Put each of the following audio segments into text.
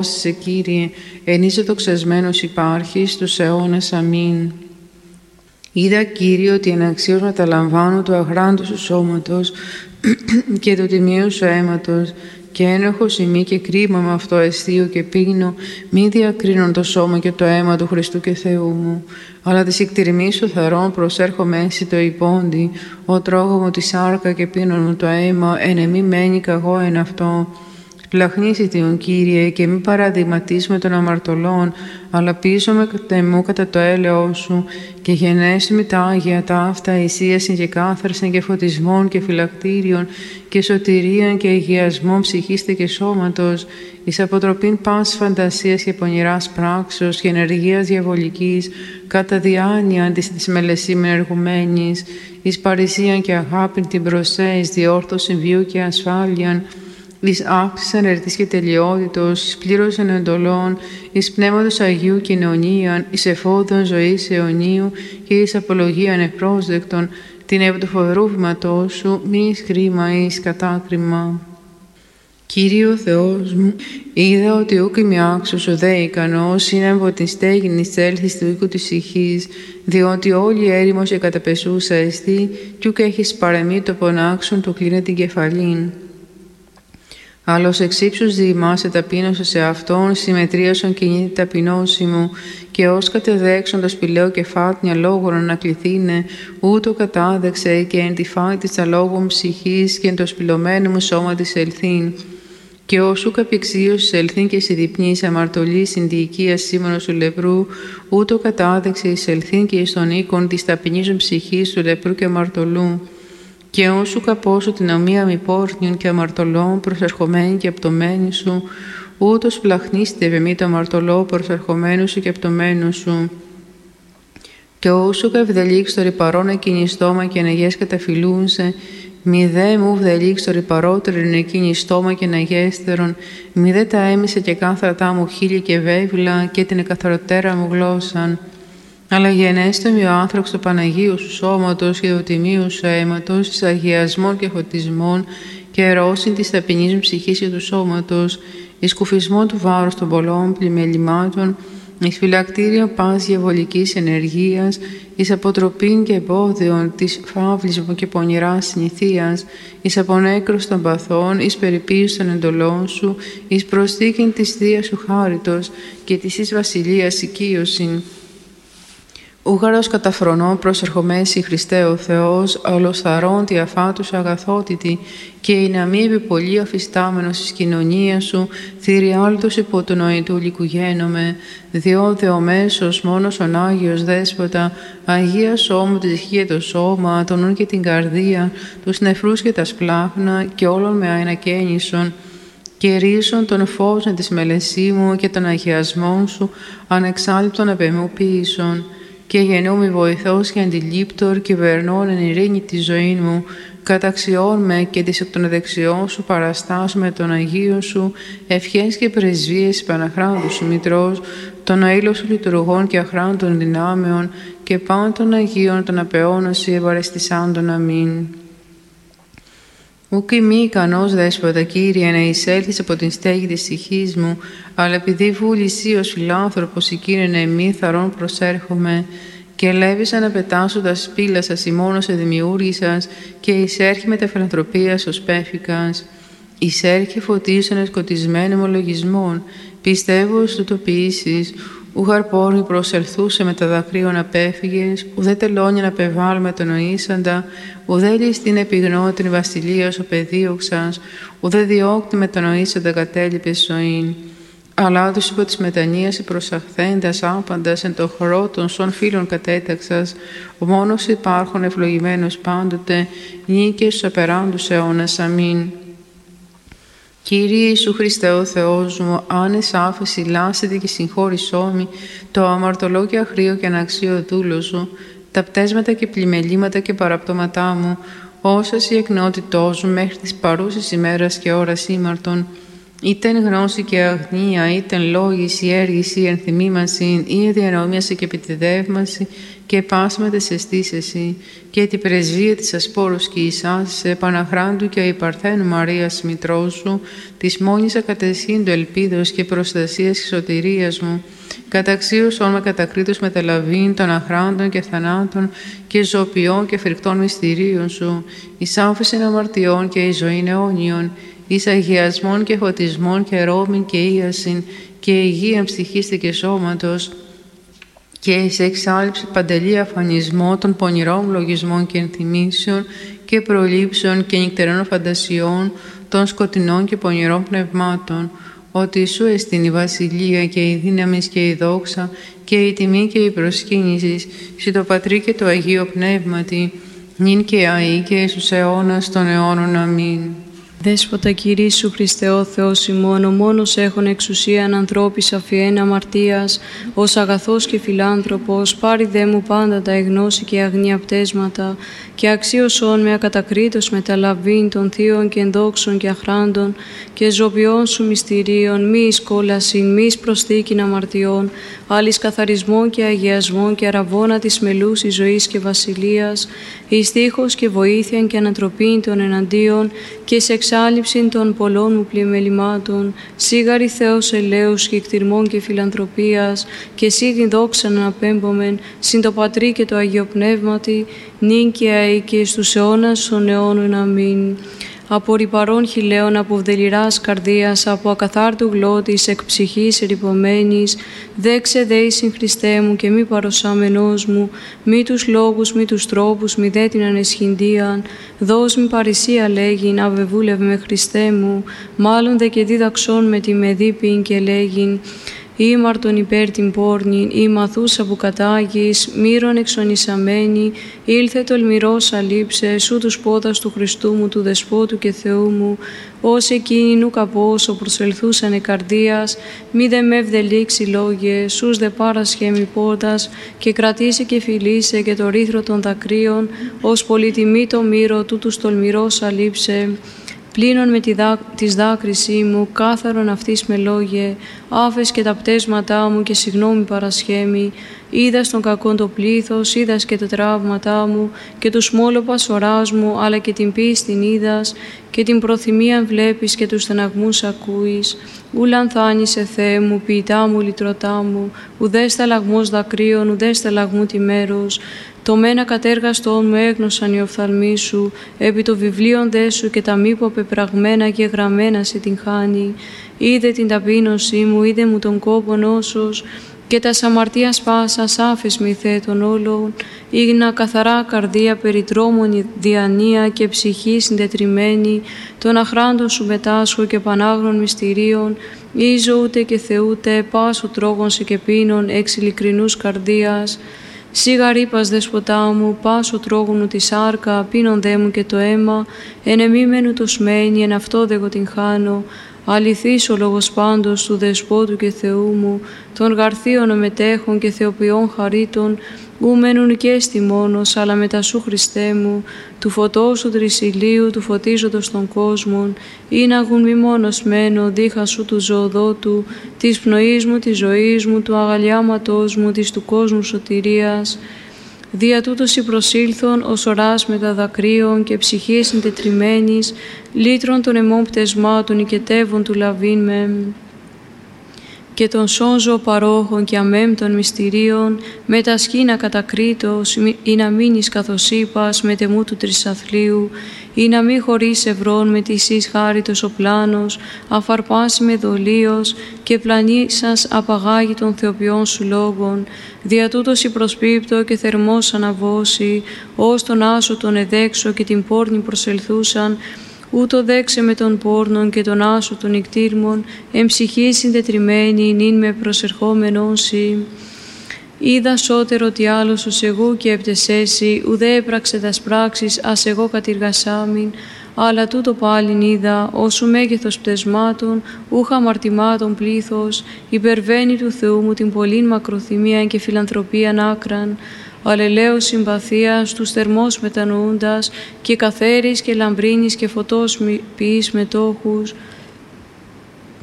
σε Κύριε, εν είσαι δοξασμένος υπάρχεις τους αιώνας. Αμήν. Είδα, Κύριε, ότι αναξίως μεταλαμβάνω του αγράντου σου σώματος και του τιμίου σου αίματος, και ένοχος ημί και κρίμα με αυτό αισθείο και πίνω, μη διακρίνον το σώμα και το αίμα του Χριστού και Θεού μου. Αλλά της εκτιρμής σου θαρών προσέρχομαι εσύ το υπόντι, ο τρώγω μου τη σάρκα και πίνω μου το αίμα, εν εμή μένει καγώ εν αυτό. Πλαχνίσι Θεόν, Κύριε, και μη παραδειγματίς με των αμαρτωλών, αλλά πείσομαι μου κατά το έλεος σου, και γενέσου τα Άγια ταύτα, εισίασιν και κάθαρσιν και φωτισμών και φυλακτήριων και σωτηρίαν και αγιασμών ψυχήστε και σώματος, εις αποτροπήν πάσης φαντασίας και πονηράς πράξεως και ενεργείας διαβολικής, κατά διάνοια της μελεσίμεν εργουμένης, εις παρησίαν και αγάπην την προσέ, εις διόρθωσιν βίου και ασφάλειαν, εις αύξησης ανερτής και τελειότητος, εις πλήρωσαν εντολών, εις πνεύματος Αγίου κοινωνίαν, εις εφόδων ζωής αιωνίου και εις απολογίαν ευπρόσδεκτον, την επί του φοβερού βήματός σου, μη εις κρίμα ή εις κατάκριμα. Κύριε ο Θεός μου, είδα ότι ούκ είμαι άξιος ο δε ικανός, είναι από την στέγην εισέλθεις του οίκου της ηχής, διότι όλη έρημος και καταπεσούσα εστί, κι ούκ έχεις παρεμεί το πονάξον του κλείνε την κεφαλήν. Άλλος εξ ύψους διημάσαι ταπείνωσε σε αυτόν, συμμετρίασον κινείται ταπεινώση μου, και ως κατεδέξον το σπηλαίο κεφάτνια λόγων να κληθήνε, ούτω κατάδεξε και εν τη φάη της αλόγων ψυχής και εν το σπηλωμένο μου σώμα της ελθύν. Και όσου καπηξίως ελθύν και συδιπνής αμαρτωλής συνδιοικίας σήμωνος του λεπρού, ούτω κατάδεξε εις ελθύν και εις τον οίκον της ταπεινίζων ψυχής του λεπρού και αμαρτωλού. Και όσου καπώσου την ομοία μη πόρνιων και αμαρτωλών προσερχομένη και απτωμένη σου, ούτως πλαχνίστε ευεμή το αμαρτωλό προσερχομένου σου και απτωμένου σου. Και όσου καυδελίξ το ρηπαρόν εκείνη στόμα και αναγές καταφυλούνσε, μη δε μου βδελίξ το ρηπαρότερον εκείνη στόμα και αναγέστερον, μη δε τα έμισε και κάθαρατά μου χείλη και βέβυλα και την εκαθαροτέρα μου γλώσσαν. Αλλά γενέστε μη ο άνθρωπος του Παναγίου σου σώματος και του τιμίου σου αίματος, εις αγιασμών και φωτισμών και ερώσιν της ταπεινής μου ψυχής και του σώματος, εις κουφισμό του βάρους των πολλών πλημελημάτων, εις φυλακτήριο πας διαβολικής ενεργείας, εις αποτροπήν και εμπόδιον της φαύλης μου και πονηράς συνηθείας, εις απονέκρος των παθών, εις περιποίηση των εντολών σου, εις προσθήκην της Θείας σου χάριτος και της εις βασιλείας οικείωσιν. Ούγαρος καταφρονών προσερχομέσι Χριστέ ο Θεός, ολοσθαρών τη αφάτους αγαθότητη, και η να μη επιπολή αφιστάμενος εις κοινωνία σου, θηριάλτος υπό του νοητού λικουγένομαι, διότι ο μέσος μόνος ον Άγιος Δέσποτα, Αγία σώμου τη ψυχή και το σώμα, τον νουν και την καρδία, τους νεφρούς και τα σπλάχνα, και όλων με αενακαίνισον, και ρίσον των φόβων της μελεσίμου και των αγιασμών σου, ανεξάλληπτον επεμού ποιήσον. Και γεννούμαι βοηθός και αντιλήπτορ και βερνών εν ειρήνη τη ζωή μου, καταξιών με και της εκ των δεξιών σου παραστάσου με τον Αγίο σου, ευχές και πρεσβείες Παναχράντου σου Μητρός, των αήλων σου λειτουργών και αχράντων δυνάμεων, και πάντων των Αγίων των απεώνωση ευαρεστησάντων. Αμήν. Ούκ μη ικανός Δέσποτα, Κύριε, να εισέλθεις από την στέγη της ψυχής μου, αλλά επειδή βούλησή ως φιλάνθρωπος εκείνον εμή θαρών προσέρχομαι, και ελεύησα να πετάσω τα σπήλα σας ημώνος εδημιούργησας, και εισέρχει με τα φιλανθρωπίας ως πέφικας. Εισέρχει φωτίσον εσκοτισμένων ομολογισμών, πιστεύω ως τούτο ποιήσεις, ούγαρ πόρνη προσελθούσε με τα δακρύων απέφυγες, ουδέ τελώνει να πεβάλουμε τον οήσαντα, ουδέ ληστήν επιγνώ την βασιλεία ο παιδίωξας, ουδέ διώκτη με τον οήσαντα κατέλειπες ζωήν. Αλλά τους υπό της μετανοίας προσαχθέντας άπαντας εν το χορό των σων φίλων κατέταξας, ο μόνος υπάρχον ευλογημένος πάντοτε, νίκες στους απεράντους αιώνας. Αμήν. Κύριε Ιησού Χριστέ ο Θεός μου, άνες άφεση λάσετε και συγχώρησόμη το αμαρτωλό και αχρίο και αναξίο δούλο σου, τα πτέσματα και πλημελήματα και παραπτώματά μου, όσας η εκνότητός μου μέχρι της παρούσης ημέρας και ώρας ήμαρτον, ήτεν γνώση και αγνία, ήτεν λόγηση, έργηση, ενθυμήμαση, ή διανόμιαση και επιτεδεύμαση, και πάσματες εστίσεση, και την πρεσβεία της ασπόρους και Ισάς, Παναχράντου και υπαρθένου Μαρίας μητρός σου, της μόνης ακατεσχύντου ελπίδος και προστασίας και σωτηρίας μου, καταξίωσον με κατακρίτους μεταλαβήν των αχράντων και θανάτων και ζωοποιών και φρικτών μυστηρίων σου, εις άφησιν αμαρτιών και εις ζωήν αιώνιον, εις αγιασμών και φωτισμών και ρόμην και ίασιν και υγεία ψυχής και σώματος, και εις εξάλειψη παντελή αφανισμό των πονηρών λογισμών και ενθυμήσεων και προλήψεων και νυχτερών φαντασιών των σκοτεινών και πονηρών πνευμάτων, ότι σου εστιν η βασιλεία και η δύναμη και η δόξα και η τιμή και η προσκύνηση σε το Πατρί και το Αγίο Πνεύματι, νυν και αεί και στους αιώνας των αιώνων. Αμήν. Δέσποτα Κυρίσου Χριστέ ο Θεός ημών, ο μόνος έχων εξουσίαν ανθρώπης αφιέν αμαρτίας, ως αγαθός και φιλάνθρωπος, πάρει δε μου πάντα τα εγνώση και αγνία πτέσματα, και αξίωσον με ακατακρίτως μεταλαβήν των θείων και ενδόξων και αχράντων, και ζωοποιών σου μυστηρίων, μη εις κόλασιν, μη εις προσθήκην αμαρτιών, άλλης καθαρισμών και αγιασμών και αραβώνα της μελούσης ζωής και βασιλείας, εις τείχος και βοήθειαν και ανατροπήν των εναντίον, και σε εξάλληψην των πολλών μου πλημελημάτων, σίγαρη Θεός ελέους και εκτιρμών και φιλανθρωπίας, και σίγην δόξαν αναπέμπομεν, συν το Πατρί και το Αγίο Πνεύματι, νυν και αεί και στους αιώνας των αιώνων. Αμήν. Από ρυπαρών χιλέων, από βδελιράς καρδίας, από ακαθάρτου γλώτης, εκ ψυχής ερυπωμένης, δέξε δεήσιν Χριστέ μου και μη παροσάμενός μου, μη τους λόγους, μη τους τρόπους, μη δε την ανεσχυντίαν, δώσ' μη παρησία λέγειν, αβεβούλευ με Χριστέ μου, μάλλον δε και δίδαξόν με τη μεδίπην και λέγειν, ήμαρτον υπέρ την πόρνην, ή μαθούσα που κατάγεις, μύρον εξονισαμένη, ήλθε τολμηρός αλείψε, σου τους πόδας του Χριστού μου, του Δεσπότου και Θεού μου, ως εκείνοι νου καπόσο προσελθούσανε καρδίας, μη δε με ευδελίξει λόγε, σούς δε πάρασχε μη πόδας, και κρατήσει και φιλήσε και το ρήθρο των δακρύων, ως πολυτιμή το μύρο του τους τολμηρός αλείψε. Πλύνον με της δάκρυσή μου, κάθαρον αυτής με λόγε, άφες και τα πτέσματά μου και συγγνώμη παρασχέμη, είδας τον κακόν το πλήθος, είδας και τα τραύματά μου, και τους μόλοπας οράς μου, αλλά και την πίστην είδας, και την προθυμίαν βλέπεις και τους στεναγμούς ακούεις. Ου λανθάνησε Θεέ μου, ποιητά μου, λυτρωτά μου, ουδέ σταλαγμός δακρύων, ουδέ σταλαγμού τη μέρος. Το μένα κατέργαστόν μου έγνωσαν οι οφθαλμοί σου, επί το βιβλίον δε σου και τα μήπω πεπραγμένα και γραμμένα σε την χάνει. Είδε την ταπείνωσή μου, είδε μου τον κόπον όσος, και τα αμαρτίας πάσας άφες μη Θεέ των όλων, ήγνα καθαρά καρδία περιτρόμων διανία και ψυχή συντετριμένη, των αχράντων σου μετάσχω και πανάγνων μυστηρίων, ίζω ούτε και θεούτε, πάσο τρόγων σε και πίνων εξ ειλικρινούς καρδίας. Σίγα ρήπας δεσποτά μου, πάσο τρόγουνου τη σάρκα, πίνον δε μου και το αίμα, ενεμίμενου το σμένη, εν αυτό δε εγώ την χάνω. Αληθής ο λόγος πάντως του Δεσπότου και Θεού μου, των γαρθίων ομετέχων και θεοποιών χαρίτων, ου μένουν και στη μόνος, αλλά μετά σου Χριστέ μου, του φωτός του τρισιλίου, του φωτίζοντος των κόσμων, ή να γουν μη μόνος μένω, δίχα σου του ζωοδότου, της πνοής μου, της ζωής μου, του αγαλιάματός μου, της του κόσμου σωτηρίας. Δια τούτος η προσήλθον ως οράς μετά δακρύων και ψυχής συντετριμένης, λύτρων των αιμών πτεσμάτων οικετεύων του λαβήν με, και των σώζω παρόχων και αμέμπτων μυστηρίων, με τα σκήνα κατακρίτως, ή να μείνεις καθώς είπας με τεμού του τρισαθλίου, ή να μη χωρίς ευρών με τη εις χάριτος ο πλάνος, αφαρπάσει με δολίος και πλανήσας απαγάγει των θεοποιών σου λόγων. Δια τούτος η προσπίπτω και θερμός αναβώσει, ως τον άσο τον εδέξω και την πόρνη προσελθούσαν, ούτω δέξε με τον πόρνον και τον άσο των νικτήρμων, εν ψυχή συντετριμένη, νυν με προσερχόμενον σοι. Είδα σώτερο τι άλλος ως εγώ και επτεσέσι, ουδέ έπραξε τας πράξεις, ας εγώ κατηργασάμιν, αλλά τούτο πάλιν είδα, όσου μέγεθος πτεσμάτων, ούχα αμαρτημάτων πλήθος, υπερβαίνει του Θεού μου την πολλήν μακροθυμίαν και φιλανθρωπίαν άκραν, αλλελέως συμπαθίας, τους θερμός μετανοούντας, και καθαίρης και λαμπρίνης και φωτός ποιής μετόχους,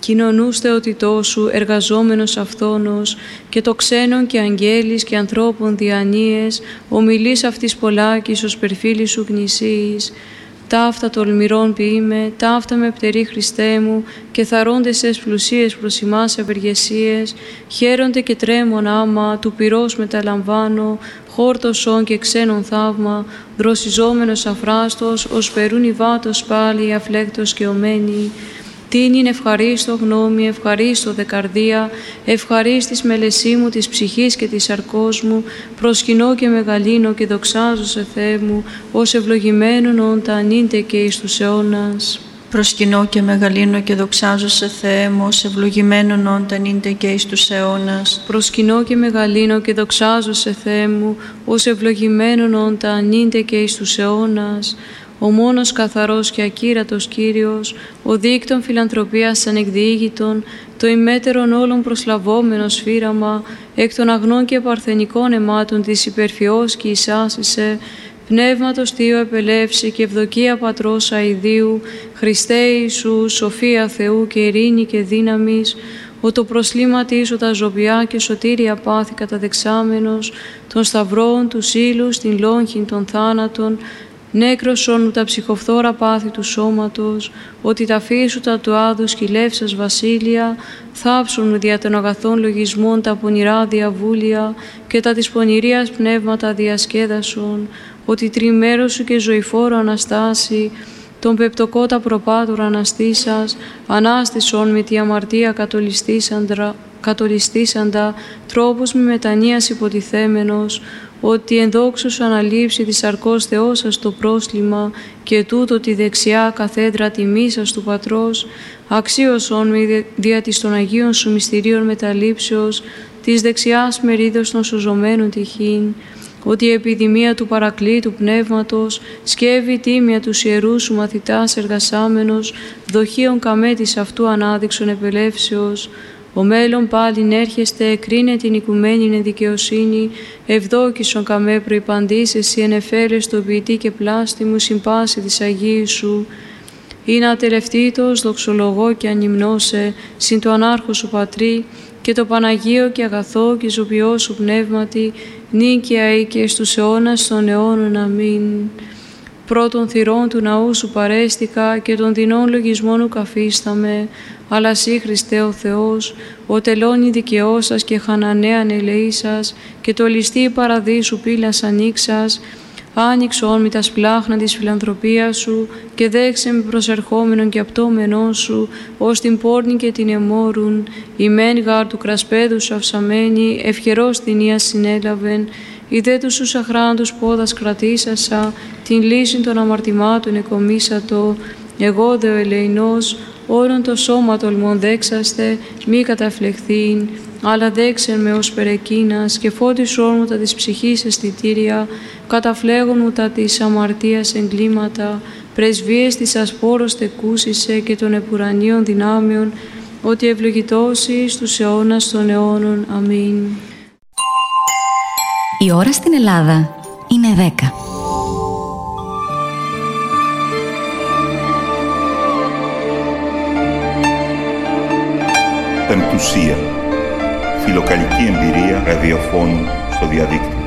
κοινωνούς θεοτητός σου, εργαζόμενος αυθόνος, και το ξένον και αγγέλης και ανθρώπων διανοίες, ομιλείς αυτής πολλάκης ως περφίλη σου γνησίης. Ταύτα τολμηρών ποιείμαι, ταύτα με πτερή Χριστέ μου, και θαρώντες εσ πλουσίες προς ημάς ευεργεσίες, χαίρονται και τρέμον άμα, του πυρός μεταλαμβάνω, χόρτωσον και ξένον θαύμα, δροσιζόμενος αφράστος, ως περούν υβάτος πάλι, αφλέκτος και ομένη. Τίνην ευχαρίστω γνώμη, ευχαρίστω δε καρδία, ευχαρίστης μελεσί μου της ψυχής και της σαρκός μου, προσκυνώ και μεγαλύνω και δοξάζω σε Θεέ μου, ως ευλογημένον όντα ανήντε και εις τους αιώνας. Προσκυνώ και μεγαλύνω και δοξάζω σε Θεέ μου, ως ευλογημένον όντα ανήντε και εις τους αιώνας. Προσκυνώ και μεγαλύνω και δοξάζω σε Θεέ μου, ως ευλογημένον όντα ανήντε και εις τους αιώνας. Ο μόνος καθαρός και ακύρατος Κύριος, ο δίκτων φιλανθρωπίας ανεκδιήγητον, το ημέτερον όλων προσλαβόμενο σφύραμα, εκ των αγνών και παρθενικών αιμάτων της υπερφιός και εισάσισε, πνεύματος Θείο επελεύση και ευδοκία Πατρός αηδίου, Χριστέ Ιησού, σοφία Θεού και ειρήνη και δύναμης, ο το προσλήματις ο τα ζωβιά και σωτήρια πάθη καταδεξάμενος, των σταυρών, του ύλους, την λόγχην των θάνατων, νέκρωσον τα ψυχοφθόρα πάθη του σώματος, ότι τα φύσουτα του άδου σκυλεύσας βασίλεια, θάψουν δια των αγαθών λογισμών τα πονηρά διαβούλια και τα της πονηρίας πνεύματα διασκέδασον, ότι τριμέρος σου και ζωηφόρο Αναστάση, τον πεπτοκότα προπάτουρα αναστήσας, ανάστησον με τη αμαρτία κατολιστήσαντα, τρόπους με μετανοίας υποτιθέμενος, ότι ενδόξω σου αναλήψει της σαρκός Θεός σας το πρόσλημα και τούτο τη δεξιά καθέδρα τιμής σας του Πατρός, αξίωσον με δια της των Αγίων σου μυστηρίων μεταλήψεως, της δεξιάς μερίδος των σωζωμένων τυχήν, ότι η επιδημία του παρακλήτου πνεύματος σκεύει τίμια τους ιερούς σου μαθητάς εργασάμενος, δοχείων καμέτης αυτού ανάδειξον επελεύσεως. Ο μέλλον πάλιν έρχεστε, κρίνε την οικουμένην εν δικαιοσύνη, ευδόκησον καμέ προϋπαντής, εσύ εν εφέλες το ποιητή και πλάστη μου συμπάση της Αγίου σου. Είναι ατελευτήτως, δοξολογώ και ανυμνώσε, συν το ανάρχο σου Πατρί, και το Παναγίο και αγαθό και ζωπιό σου πνεύματι, νίκαια ή και στους αιώνας των αιώνων. Αμήν. Πρώτων θυρών του ναού σου παρέστηκα και των δεινών λογισμών ουκαφίσταμε, αλλά σύ Χριστέ ο Θεός, ο τελώνη δικαιός σας και χανανέαν ελεήσας και το ληστή παραδείσου πύλας ανοίξας, άνοιξον με τα σπλάχνα της φιλανθρωπίας σου και δέξε με προσερχόμενον και απτώμενόν σου, ως την πόρνη και την εμόρουν, η μεν γάρ του κρασπέδου σου αυσαμένη, ευχερός θηνίας συνέλαβεν, ιδέ τους τους αχράντους πόδας κρατήσασα, την λύση των αμαρτημάτων εκομίσατο, εγώ δε ο ελεηνός, όλον το σώμα τολμών δέξαστε, μη καταφλεχθήν, αλλά δέξεν με ως περεκίνας και φώτισόν μου τα της ψυχής αισθητήρια, καταφλέγον μου τα της αμαρτίας εγκλήματα, πρεσβείες της ασπόρος τεκούσισε και των επουρανίων δυνάμεων, ότι ευλογητώσει στους αιώνας των αιώνων. Αμήν. Η ώρα στην Ελλάδα είναι 10. Πεμπτουσία. Φιλοκαλική εμπειρία ραδιοφώνου στο διαδίκτυο.